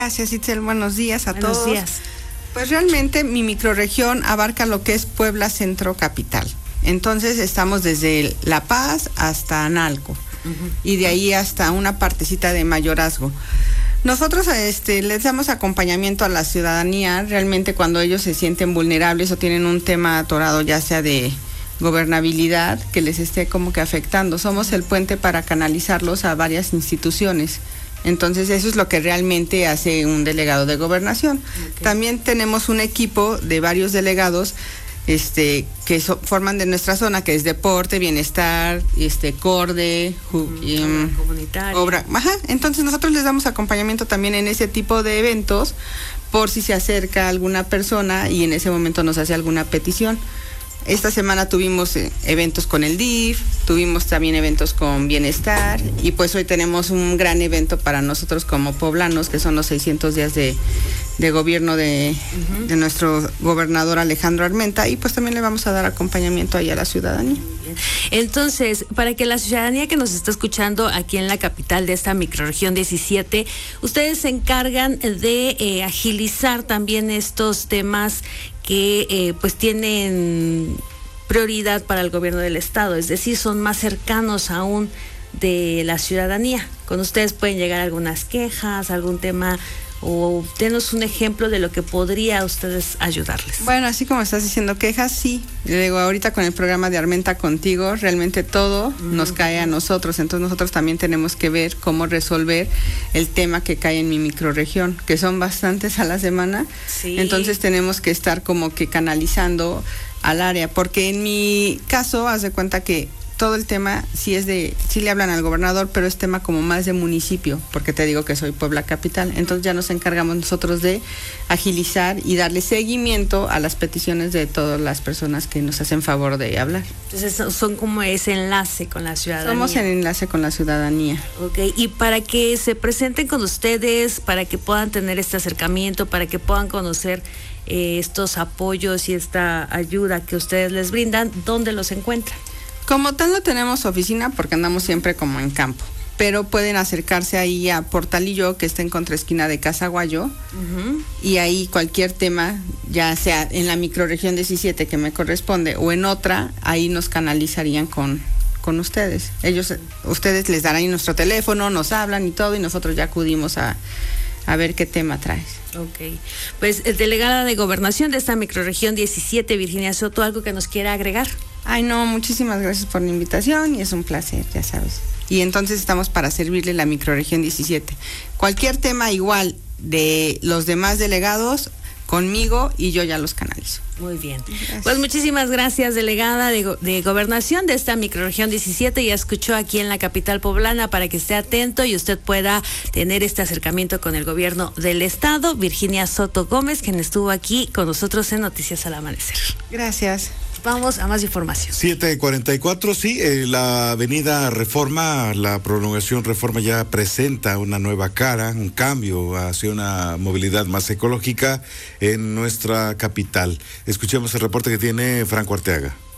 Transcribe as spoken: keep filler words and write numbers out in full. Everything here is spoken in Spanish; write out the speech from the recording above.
Gracias, Itzel. Buenos días a Buenos todos. días. Pues realmente mi microrregión abarca lo que es Puebla Centro Capital. Entonces estamos desde La Paz hasta Analco, uh-huh. y de ahí hasta una partecita de Mayorazgo. Nosotros este, les damos acompañamiento a la ciudadanía realmente cuando ellos se sienten vulnerables o tienen un tema atorado, ya sea de gobernabilidad, que les esté como que afectando. Somos el puente para canalizarlos a varias instituciones. Entonces eso es lo que realmente hace un delegado de gobernación. Okay. También tenemos un equipo de varios delegados este, que so, forman de nuestra zona, que es deporte, bienestar, este, corde, ju, mm, y, um, obra comunitaria. Obra, ajá. Entonces nosotros les damos acompañamiento también en ese tipo de eventos, por si se acerca alguna persona y en ese momento nos hace alguna petición. Esta semana tuvimos eh, eventos con el D I F, tuvimos también eventos con Bienestar y pues hoy tenemos un gran evento para nosotros como poblanos, que son los seiscientos días de, de gobierno de, uh-huh. de nuestro gobernador Alejandro Armenta, y pues también le vamos a dar acompañamiento ahí a la ciudadanía. Entonces, para que la ciudadanía que nos está escuchando aquí en la capital de esta microrregión diecisiete, ustedes se encargan de eh, agilizar también estos temas que eh, pues tienen prioridad para el gobierno del estado, es decir, son más cercanos aún de la ciudadanía. Con ustedes pueden llegar algunas quejas, algún tema, o denos un ejemplo de lo que podría a ustedes ayudarles. Bueno, así como estás diciendo quejas, sí. Luego ahorita con el programa de Armenta Contigo, realmente todo uh-huh. nos cae a nosotros. Entonces nosotros también tenemos que ver cómo resolver el tema que cae en mi microrregión, que son bastantes a la semana. Sí. Entonces tenemos que estar como que canalizando al área, porque en mi caso, haz de cuenta que todo el tema sí es de, sí le hablan al gobernador, pero es tema como más de municipio, porque te digo que soy Puebla Capital. Entonces ya nos encargamos nosotros de agilizar y darle seguimiento a las peticiones de todas las personas que nos hacen favor de hablar. Entonces son como ese enlace con la ciudadanía. Somos el enlace con la ciudadanía. Ok, y para que se presenten con ustedes, para que puedan tener este acercamiento, para que puedan conocer eh, estos apoyos y esta ayuda que ustedes les brindan, ¿dónde los encuentran? Como tal no tenemos oficina porque andamos siempre como en campo, pero pueden acercarse ahí a Portalillo, que está en contraesquina de Casaguayo, uh-huh. y ahí cualquier tema, ya sea en la microrregión diecisiete que me corresponde o en otra, ahí nos canalizarían con, con ustedes. Ellos, ustedes les darán nuestro teléfono, nos hablan y todo, y nosotros ya acudimos a, a ver qué tema traes. Ok, pues delegada de Gobernación de esta microrregión diecisiete, Virginia Soto, ¿algo que nos quiera agregar? Ay, no, muchísimas gracias por la invitación y es un placer, ya sabes. Y entonces estamos para servirle la microrregión diecisiete. Cualquier tema igual de los demás delegados, conmigo y yo ya los canalizo. Muy bien. Gracias. Pues muchísimas gracias, delegada de, go- de Gobernación de esta microrregión diecisiete. Ya escuchó aquí en la capital poblana, para que esté atento y usted pueda tener este acercamiento con el gobierno del estado. Virginia Soto Gómez, quien estuvo aquí con nosotros en Noticias al Amanecer. Gracias. Vamos a más información. siete cuarenta y cuatro, sí, eh, la avenida Reforma, la prolongación Reforma ya presenta una nueva cara, un cambio hacia una movilidad más ecológica en nuestra capital. Escuchemos el reporte que tiene Franco Arteaga.